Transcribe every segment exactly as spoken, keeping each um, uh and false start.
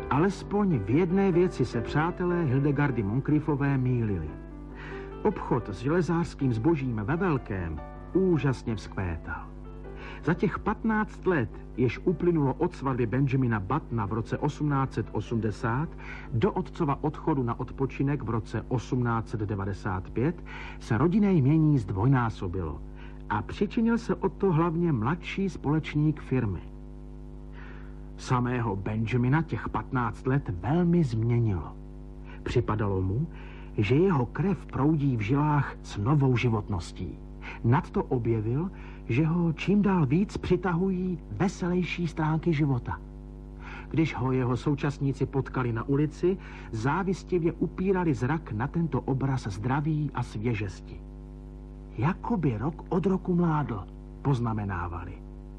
Alespoň v jedné věci se přátelé Hildegardy Moncriefové mýlili. Obchod s železářským zbožím ve velkém úžasně vzkvétal. Za těch patnáct let, jež uplynulo od svatby Benjamina Buttona v roce osmnáct set osmdesát do otcova odchodu na odpočinek v roce osmnáct set devadesát pět, se rodinné jmění zdvojnásobilo a přičinil se o to hlavně mladší společník firmy. Samého Benjamina těch patnáct let velmi změnilo. Připadalo mu, že jeho krev proudí v žilách s novou životností. Nadto objevil, že ho čím dál víc přitahují veselější stránky života. Když ho jeho současníci potkali na ulici, závistivě upírali zrak na tento obraz zdraví a svěžesti. Jakoby rok od roku mládl, poznamenávali.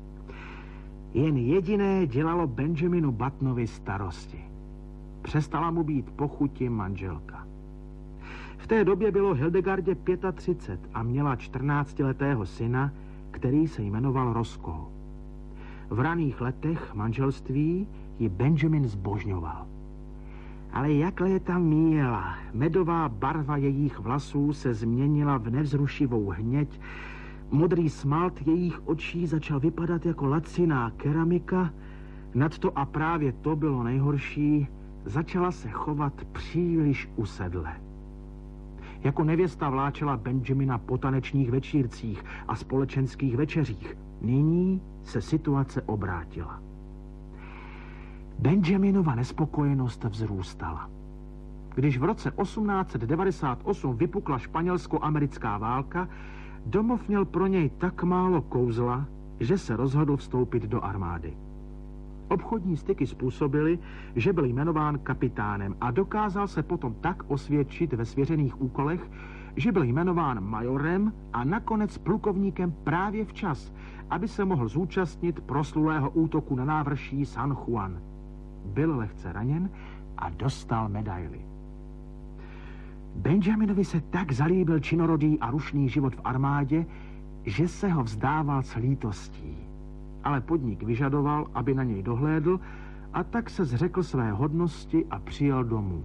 Jen jediné dělalo Benjaminu Buttonovi starosti. Přestala mu být po chuti manželka. V té době bylo Hildegardě třicet pět a měla čtrnáctiletého syna, který se jmenoval Roscoe. V raných letech manželství ji Benjamin zbožňoval. Ale jak léta míjela, medová barva jejich vlasů se změnila v nevzrušivou hněď, modrý smalt jejich očí začal vypadat jako laciná keramika, nadto a právě to bylo nejhorší, začala se chovat příliš usedle. Jako nevěsta vláčela Benjamina po tanečních večírcích a společenských večeřích. Nyní se situace obrátila. Benjaminova nespokojenost vzrůstala. Když v roce osmnáct set devadesát osm vypukla španělsko-americká válka, domov měl pro něj tak málo kouzla, že se rozhodl vstoupit do armády. Obchodní styky způsobily, že byl jmenován kapitánem a dokázal se potom tak osvědčit ve svěřených úkolech, že byl jmenován majorem a nakonec plukovníkem právě včas, aby se mohl zúčastnit proslulého útoku na návrší San Juan. Byl lehce raněn a dostal medaili. Benjaminovi se tak zalíbil činorodý a rušný život v armádě, že se ho vzdával s lítostí. Ale podnik vyžadoval, aby na něj dohlédl, a tak se zřekl své hodnosti a přijel domů.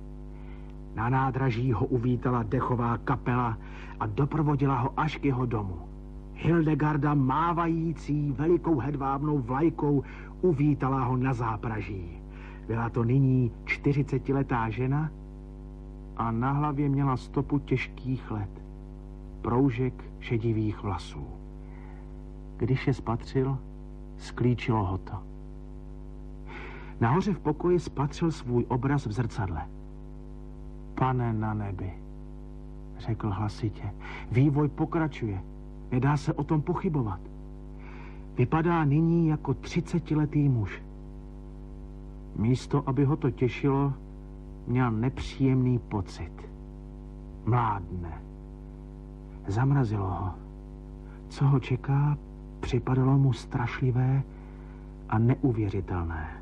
Na nádraží ho uvítala dechová kapela a doprovodila ho až k jeho domu. Hildegarda, mávající velikou hedvábnou vlajkou, uvítala ho na zápraží. Byla to nyní čtyřicetiletá žena a na hlavě měla stopu těžkých let, proužek šedivých vlasů. Když je spatřil, sklíčilo ho to. Nahoře v pokoji spatřil svůj obraz v zrcadle. Pane na nebi, řekl hlasitě, vývoj pokračuje, nedá se o tom pochybovat. Vypadá nyní jako třicetiletý muž. Místo, aby ho to těšilo, měl nepříjemný pocit. Mládne. Zamrazilo ho. Co ho čeká, připadalo mu strašlivé a neuvěřitelné.